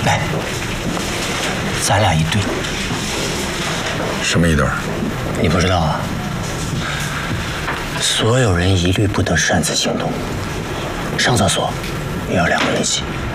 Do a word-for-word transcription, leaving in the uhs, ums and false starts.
来，咱俩一对。 什么一对？ 你不知道啊？所有人一律不得擅自行动，上厕所也要两个人一起。